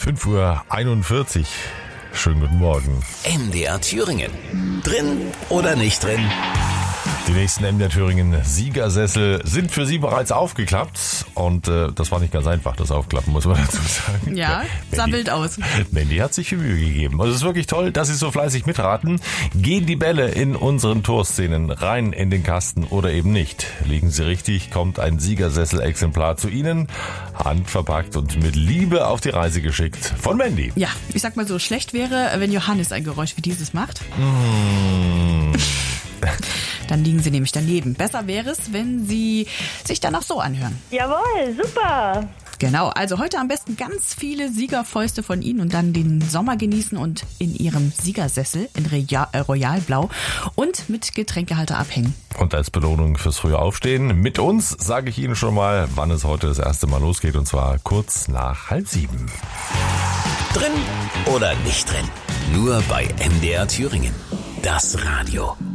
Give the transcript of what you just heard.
5:41 Uhr. Schönen guten Morgen. MDR Thüringen. Drin oder nicht drin? Die nächsten MDR Thüringen Siegersessel sind für Sie bereits aufgeklappt. Und das war nicht ganz einfach, das Aufklappen, muss man dazu sagen. Ja, sah wild aus. Mandy hat sich viel Mühe gegeben. Also es ist wirklich toll, dass Sie so fleißig mitraten. Gehen die Bälle in unseren Torszenen rein in den Kasten oder eben nicht? Liegen Sie richtig, kommt ein Siegersessel-Exemplar zu Ihnen, handverpackt und mit Liebe auf die Reise geschickt von Mandy. Ja, ich sag mal so, schlecht wäre, wenn Johannes ein Geräusch wie dieses macht. Dann liegen Sie nämlich daneben. Besser wäre es, wenn Sie sich danach so anhören. Jawohl, super. Genau, also heute am besten ganz viele Siegerfäuste von Ihnen und dann den Sommer genießen und in Ihrem Siegersessel in Royalblau und mit Getränkehalter abhängen. Und als Belohnung fürs frühe Aufstehen mit uns sage ich Ihnen schon mal, wann es heute das erste Mal losgeht, und zwar kurz nach 6:30. Drin oder nicht drin? Nur bei MDR Thüringen. Das Radio.